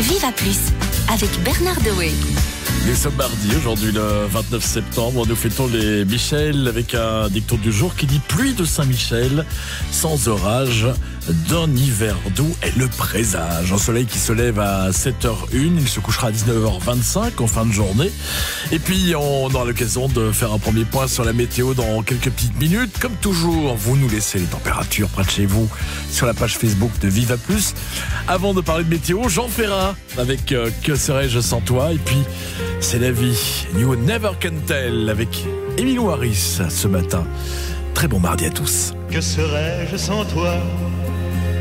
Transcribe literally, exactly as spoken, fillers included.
Viva Plus avec Bernard Dewey. Nous sommes mardi, aujourd'hui le vingt-neuf septembre, nous fêtons les Michel avec un dicton du jour qui dit pluie de Saint-Michel, sans orage, d'un hiver doux est le présage. Un soleil qui se lève à sept heures une, il se couchera à dix-neuf heures vingt-cinq en fin de journée. Et puis on aura l'occasion de faire un premier point sur la météo dans quelques petites minutes. Comme toujours, vous nous laissez les températures près de chez vous sur la page Facebook de Viva Plus. Avant de parler de météo, Jean Ferrat avec euh, Que serais-je sans toi? Et puis c'est la vie, You Never Can Tell avec Emilio Harris ce matin. Très bon mardi à tous. Que serais-je sans toi?